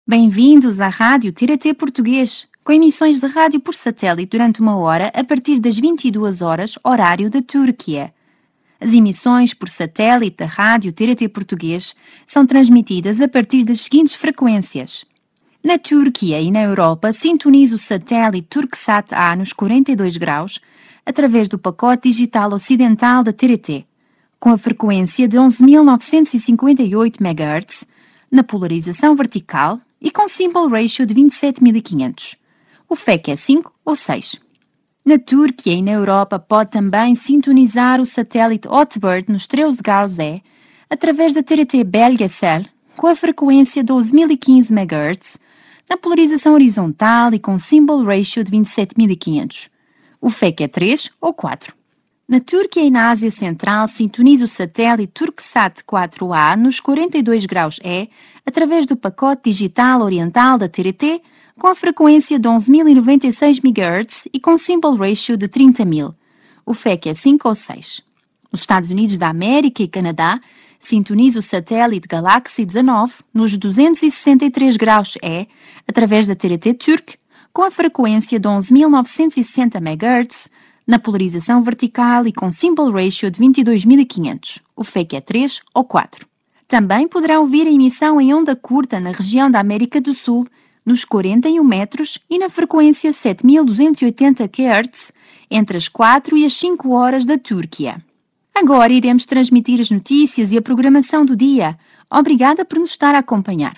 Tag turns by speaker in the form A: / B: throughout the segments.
A: Bem-vindos à Rádio TRT Português, com emissões de rádio por satélite durante 1 hora a partir das 22 horas, horário da Turquia. As emissões por satélite da Rádio TRT Português são transmitidas a partir das seguintes frequências. Na Turquia e na Europa, sintonize o satélite Turksat-A nos 42 graus através do pacote digital ocidental da TRT, com a frequência de 11.958 MHz, na polarização vertical e com symbol ratio de 27.500. O FEC é 5 ou 6. Na Turquia e na Europa pode também sintonizar o satélite Hotbird nos 13 graus E através da TRT Belgesel com a frequência de 12.015 MHz, na polarização horizontal e com symbol ratio de 27.500. O FEC é 3 ou 4. Na Turquia e na Ásia Central, sintonize o satélite Turksat 4A nos 42 graus E através do pacote digital oriental da TRT com a frequência de 11.096 MHz e com symbol ratio de 30.000. O FEC é 5 ou 6. Nos Estados Unidos da América e Canadá, sintonize o satélite Galaxy 19 nos 263 graus E através da TRT Turk com a frequência de 11.960 MHz, na polarização vertical e com symbol ratio de 22.500. O FEC é 3 ou 4. Também poderá ouvir a emissão em onda curta na região da América do Sul, nos 41 metros e na frequência 7.280 kHz, entre as 4 e as 5 horas da Turquia. Agora iremos transmitir as notícias e a programação do dia. Obrigada por nos estar a acompanhar.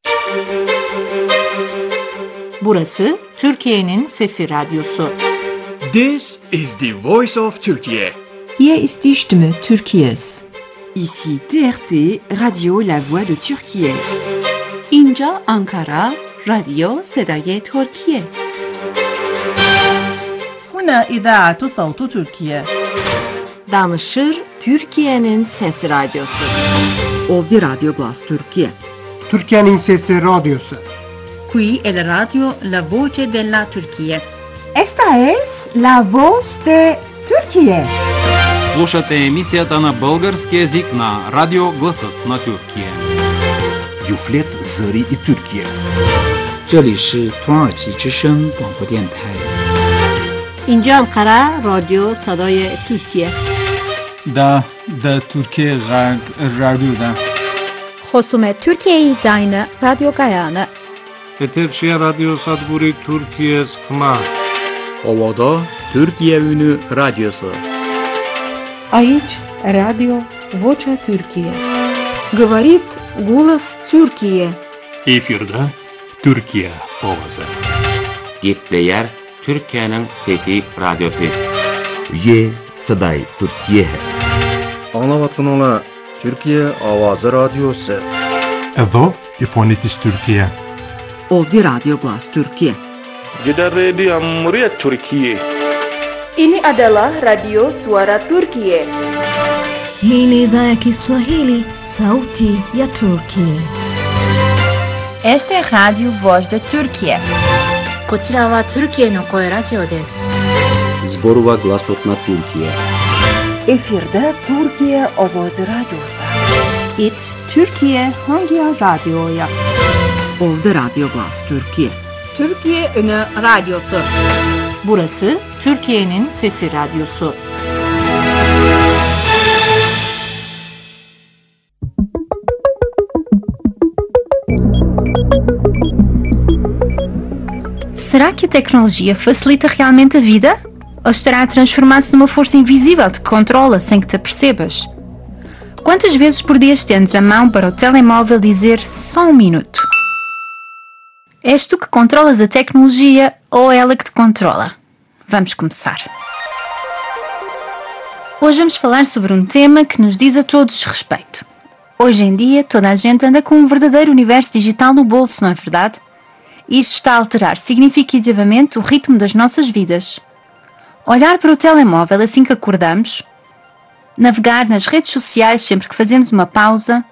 B: Burası Türkiye'nin Sesi Radyosu.
C: This is the voice of Turkey.
D: Hier ist die Stimme Türkiye's.
E: Ici TRT, Radio La Voix de Turquie.
D: اینجا Ankara, راديو صدای ترکیه.
F: هنا إذاعة صوت تركيا.
B: Danışır Türkiye'nin Sesi Radyosu.
E: Ovdje Radio Glas Turkije.
G: Türkiye'nin Sesi Radyosu.
F: Qui è la radio La Voce della Turquía.
H: Esta es La Voz de Turquie.
I: Слушате емисията на български език на Радио Гласът на Тюркия.
J: Юфлет Зари и Тюркия.
K: 这里是土耳其之声广播电台。
B: اینجا Ankara, رادیو صدای ترکیه.
L: Da Türkiye Radyo'da.
M: خصومت ترکیه زاین رادیو گایانه.
N: Eterşehir Radyo Sadburi Türkiye Skma.
O: Ovada Türkiye Ünü Radyosu.
P: Aici Radio Vocea Türkiye.
Q: Говорит голос Türkiye.
R: Efirde Türkiye Ovası.
S: Gepleyer Türkiye'nin Fethi Radyosu.
J: Ye Saday Türkiye.
T: Anlavatkanlar Türkiye Avazı Radyosu.
U: Evo İfonitis Türkiye.
E: Ovdje Radio Glas Türkiye.
V: Gidan rediyon muryar Türkiye.
W: Ini adalah Radio Suara Turkiye.
X: Hii ni idhaa ya Kiswahili, sauti ya Turkiye.
A: Esta é a Rádio Voz da Turquia.
Y: こちらはトルキエの声ラジオです。
Z: Zborova Glasotna Türkiye.
W: Efirde Türkiye Avazı Radyosu.
D: It Türkiye hangi radyoya?
E: Ovdje Radio Glas Türkiye.
B: Türkiye Ünü Radyosu. Burası Türkiye'nin Sesi Radyosu.
A: Será que a tecnologia facilita realmente a vida? Ou estará a transformar-se numa força invisível que controla sem que te apercebas? Quantas vezes por dia estendes a mão para o telemóvel dizer só um minuto? És tu que controlas a tecnologia ou é ela que te controla? Vamos começar. Hoje vamos falar sobre um tema que nos diz a todos respeito. Hoje em dia toda a gente anda com um verdadeiro universo digital no bolso, não é verdade? Isto está a alterar significativamente o ritmo das nossas vidas. Olhar para o telemóvel assim que acordamos, navegar nas redes sociais sempre que fazemos uma pausa,